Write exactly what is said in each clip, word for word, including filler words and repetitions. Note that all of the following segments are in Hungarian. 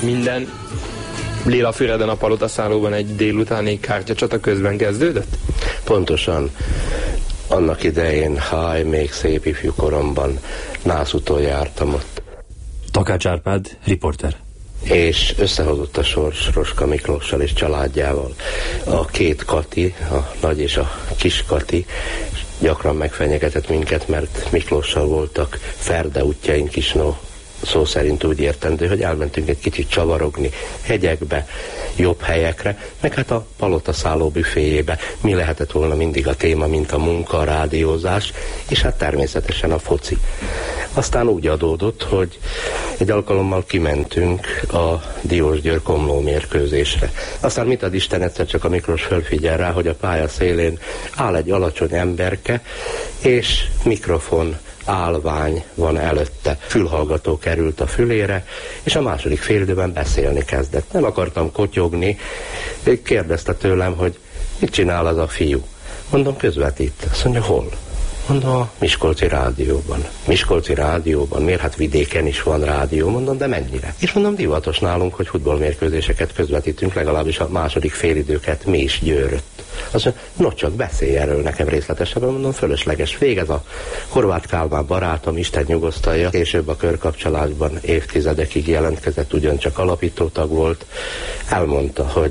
minden Lélafüreden a palotaszállóban egy délutáni kártyacsata közben kezdődött? Pontosan. Annak idején, háj, még szép ifjú koromban Nászúton jártam ott. Takács Árpád, riporter. És összehozott a sors Roska Miklóssal és családjával. A két Kati, a nagy és a kis Kati gyakran megfenyegetett minket, mert Miklóssal voltak Ferde útjaink is, no, szó szerint úgy értendő, hogy elmentünk egy kicsit csavarogni hegyekbe, jobb helyekre, meg hát a palotaszálló büféjébe. Mi lehetett volna mindig a téma, mint a munka, a rádiózás, és hát természetesen a foci. Aztán úgy adódott, hogy egy alkalommal kimentünk a Diósgyőr Komló mérkőzésre. Aztán mit ad Isten, egyszer csak a Miklós fölfigyel rá, hogy a pálya szélén áll egy alacsony emberke, és mikrofon állvány van előtte. Fülhallgató került a fülére, és a második félidőben beszélni kezdett. Nem akartam kotyogni, kérdezte tőlem, hogy mit csinál az a fiú. Mondom, közvetít. Azt mondja, hol? Mondom, a Miskolci rádióban. Miskolci rádióban? Miért? Hát vidéken is van rádió. Mondom, de mennyire? És mondom, divatos nálunk, hogy futballmérkőzéseket közvetítünk, legalábbis a második félidőket mi is Győrött. Azt mondja, no csak beszélj erről nekem részletesebben, mondom, fölösleges. Végez a Horváth Kálmán barátom, Isten nyugosztalja. Később a körkapcsolásban évtizedekig jelentkezett, ugyancsak alapítótag volt. Elmondta, hogy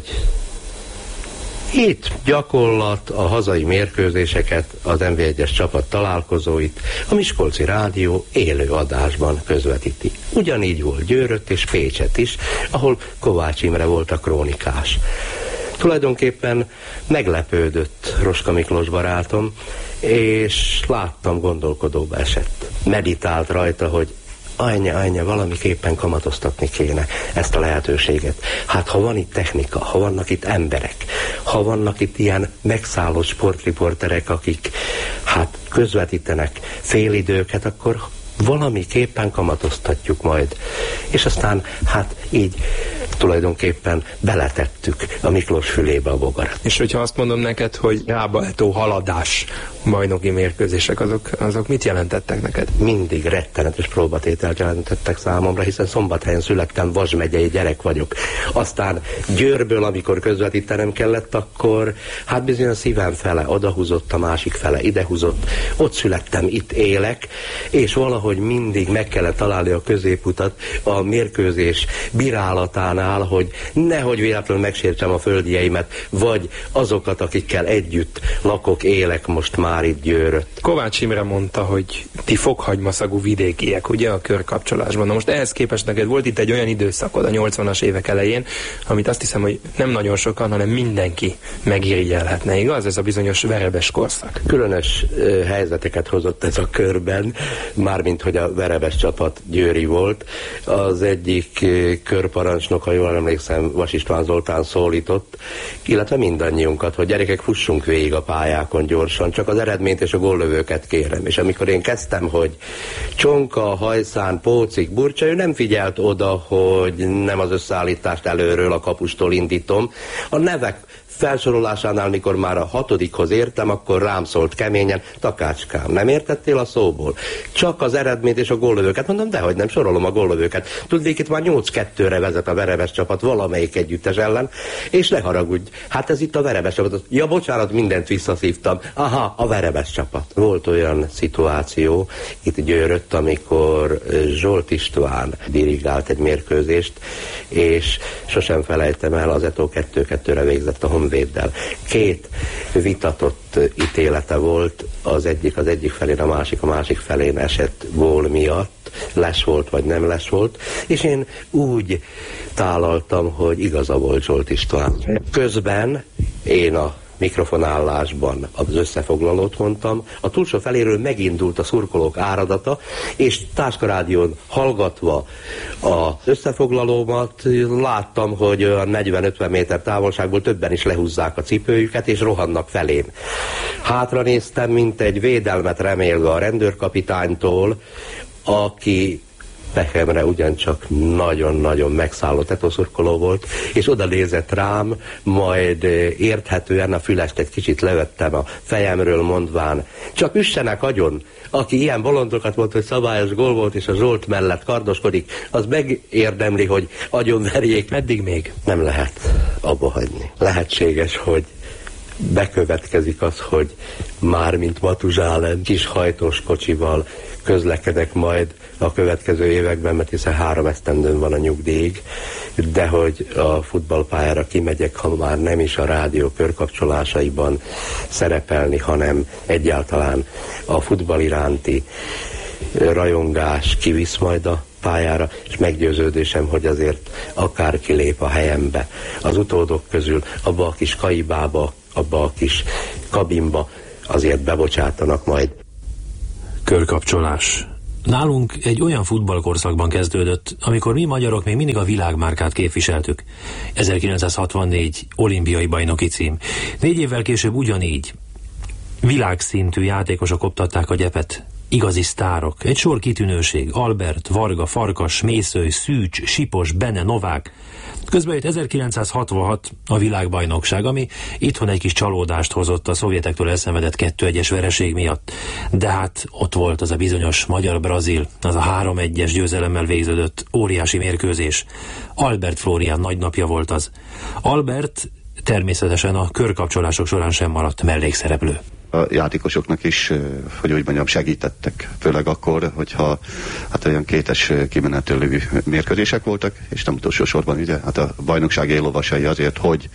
itt gyakorlat a hazai mérkőzéseket, az em vé egyes csapat találkozóit a Miskolci Rádió élő adásban közvetíti. Ugyanígy volt Győrött és Pécset is, ahol Kovács Imre volt a krónikás. Tulajdonképpen meglepődött Roska Miklós barátom, és láttam, gondolkodóba esett. Meditált rajta, hogy Anya, anya, valamiképpen kamatoztatni kéne ezt a lehetőséget. Hát ha van itt technika, ha vannak itt emberek, ha vannak itt ilyen megszállott sportriporterek, akik hát közvetítenek félidőket, akkor valamiképpen kamatoztatjuk majd. És aztán hát így tulajdonképpen beletettük a Miklós fülébe a bogarat. És hogyha azt mondom neked, hogy rábaetó haladás bajnoki mérkőzések, azok, azok mit jelentettek neked? Mindig rettenetes próbatételt jelentettek számomra, hiszen Szombathelyen születtem, Vas megyei gyerek vagyok. Aztán Győrből, amikor közvetítenem kellett, akkor hát bizony a szívem fele odahúzott, a másik fele idehúzott. Ott születtem, itt élek, és valahogy mindig meg kellett találni a középutat a mérkőzés bírálatánál, hogy nehogy véletlenül megsértsem a földieimet, vagy azokat, akikkel együtt lakok, élek most már itt Győrött. Kovács Imre mondta, hogy ti fokhagymaszagú vidékiek, ugye, a körkapcsolásban. Na most ehhez képest neked volt itt egy olyan időszakod a nyolcvanas évek elején, amit azt hiszem, hogy nem nagyon sokan, hanem mindenki megirigyelhetne, igaz? Ez a bizonyos verebes korszak. Különös uh, helyzeteket hozott ez a körben, mármint hogy a verebes csapat győri volt. Az egyik uh, körparancsnok, ha jól emlékszem, Vas István Zoltán szólított, illetve mindannyiunkat, hogy gyerekek, fussunk végig a pályákon gyorsan, csak az eredményt és a góllövőket kérem. És amikor én kezdtem, hogy Csonka, Hajszán, Pócik, Burcsa, ő nem figyelt oda, hogy nem az összeállítást előről a kapustól indítom. A nevek felsorolásánál, mikor már a hatodikhoz értem, akkor rám szólt keményen, Takácskám, nem értettél a szóból? Csak az eredményt és a góllövőket. Mondom, dehogy nem, sorolom a góllövőket. Tudnék, itt már nyolc kettőre vezet a verebes csapat valamelyik együttes ellen, és ne haragudj, hát ez itt a verebes csapat. Ja, bocsánat, mindent visszaszívtam. Aha, a verebes csapat. Volt olyan szituáció itt Győrött, amikor Zsolt István dirigált egy mérkőzést, és sosem felejtem el, az Eto kettő kettőre végzett a Honvéddel. Két vitatott ítélete volt, az egyik az egyik felén, a másik a másik felén esett gól miatt, les volt vagy nem les volt, és én úgy tálaltam, hogy igaza volt Zsolt István. Közben én a mikrofonállásban az összefoglalót mondtam, a túlsó feléről megindult a szurkolók áradata, és Táskarádión hallgatva az összefoglalómat láttam, hogy olyan negyven-ötven méter távolságból többen is lehúzzák a cipőjüket, és rohannak felém. Hátra néztem, mint egy védelmet remélve a rendőrkapitánytól, aki Pechemre ugyancsak nagyon-nagyon megszállott etoszurkoló volt, és oda nézett rám, majd érthetően a fülest egy kicsit levettem a fejemről, mondván, csak üssenek agyon, aki ilyen bolondokat mondta, hogy szabályos gól volt, és a Zsolt mellett kardoskodik, az megérdemli, hogy agyonverjék. Meddig még? Nem lehet abba hagyni. Lehetséges, hogy bekövetkezik az, hogy már mint Matuzsálen kis hajtós kocsival közlekedek majd a következő években, mert hiszen három esztendőn van a nyugdíjig, de hogy a futballpályára kimegyek, ha már nem is a rádió körkapcsolásaiban szerepelni, hanem egyáltalán a futball iránti rajongás kivisz majd a pályára, és meggyőződésem, hogy azért akár kilép a helyembe az utódok közül, abba a kis kaibába, abba a kis kabinba azért bebocsátanak majd. Körkapcsolás. Nálunk egy olyan futballkorszakban kezdődött, amikor mi magyarok még mindig a világmárkát képviseltük. ezerkilencszázhatvannégy olimpiai bajnoki cím. Négy évvel később ugyanígy. Világszintű játékosok koptatták a gyepet. Igazi sztárok. Egy sor kitűnőség. Albert, Varga, Farkas, Mészöly, Szűcs, Sipos, Bene, Novák. Közben jött ezerkilencszázhatvanhat a világbajnokság, ami itthon egy kis csalódást hozott a szovjetektől elszenvedett kettő egyes vereség miatt. De hát ott volt az a bizonyos magyar-brazil, az a három egyes győzelemmel végződött óriási mérkőzés. Albert Flórián nagynapja volt az. Albert természetesen a körkapcsolások során sem maradt mellékszereplő. A játékosoknak is, hogy úgy mondjam, segítettek, főleg akkor, hogyha hát olyan kétes kimenetelő mérkőzések voltak, és nem utolsó sorban ugye, hát a bajnokság éllovasai azért, hogy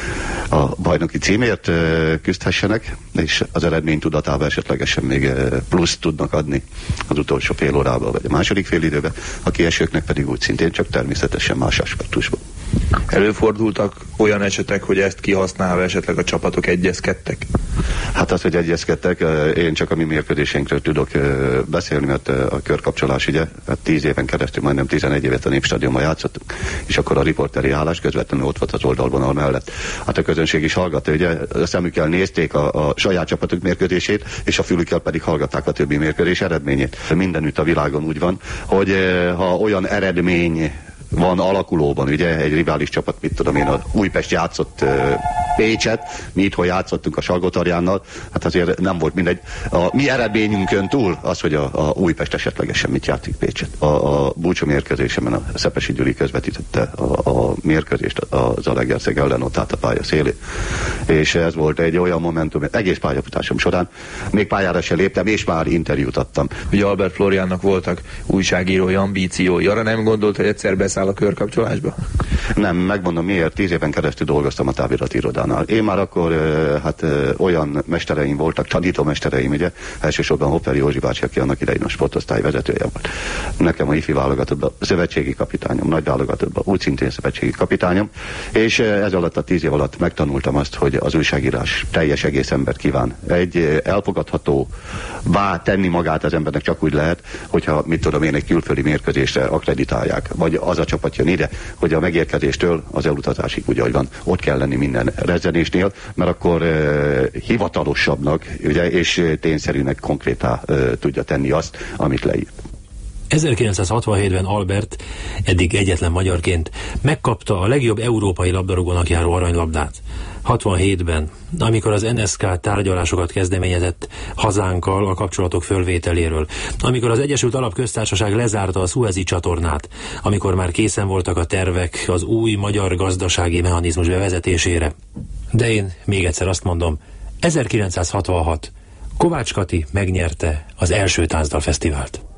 a bajnoki címért küzdhessenek, és az eredmény tudatában esetlegesen még pluszt tudnak adni az utolsó fél órában, vagy a második fél időben, a kiesőknek pedig úgy szintén, csak természetesen más aspektusban. Előfordultak olyan esetek, hogy ezt kihasználva esetleg a csapatok egyezkedtek? Hát az, hogy egyezkedtek, én csak a mi mérkőzéseinkről tudok beszélni, mert a körkapcsolás ugye, hát tíz éven keresztül, majdnem tizenegy évet a Népstadionban játszottunk, és akkor a riporteri állás közvetlenül ott volt az oldalvonal mellett. Hát a közönség is hallgatta, ugye a szemükkel nézték a, a saját csapatuk mérkőzését, és a fülükkel pedig hallgatták a többi mérkőzés eredményét. Mindenütt a világon úgy van, hogy ha olyan eredmény van alakulóban, ugye, egy rivális csapat, mit tudom én, a Újpest játszott uh, Pécset, mi itthon játszottunk a Salgótarjánnal, hát azért nem volt mindegy. A mi eredményünkön túl az, hogy a, a Újpest esetlegesen mit játszik Pécset. A, a búcsú mérkőzésemen a Szepesi Gyuri közvetítette a, a mérkőzést a Zalaegerszeg ellen, ott állt a pálya szélén. És ez volt egy olyan momentum, egész pályafutásom során, még pályára se léptem, és már interjút adtam. Ugye Albert Flóriánnak voltak újságírói ambíciói, arra nem gondolt, hogy egyszer beszáll a körkapcsolásba? Nem, megmondom miért, tíz éven keresztül dolgoztam a távirati irodánál. Én már akkor hát olyan mestereim voltak, tanító mestereim, ugye, elsősorban Hopper Józsi bácsi, aki annak idején a sportosztály vezetője volt. Nekem a ifi válogatottban szövetségi kapitányom, nagy válogatottban úgy szintén szövetségi kapitányom, és ez alatt a tíz év alatt megtanultam azt, hogy az újságírás teljes egész embert kíván. Egy elfogadható bá tenni magát az embernek csak úgy lehet, hogyha, mit tudom én, egy külföldi mérkőzésre akkreditálják, vagy az a csapat jön ide, hogy a megérkezéstől az elutazásig úgy, ahogy van, ott kell lenni minden rezzenésnél, mert akkor uh, hivatalosabbnak, ugye, és tényszerűnek konkrétá uh, tudja tenni azt, amit leírt. ezerkilencszázhatvanhétben Albert, eddig egyetlen magyarként, megkapta a legjobb európai labdarúgónak járó aranylabdát. hatvanhétben, amikor az en es ká tárgyalásokat kezdeményezett hazánkkal a kapcsolatok fölvételéről, amikor az Egyesült Arab Köztársaság lezárta a Szuezi csatornát, amikor már készen voltak a tervek az új magyar gazdasági mechanizmus bevezetésére. De én még egyszer azt mondom, ezerkilencszázhatvanhat Kovács Kati megnyerte az első táncdalfesztivált.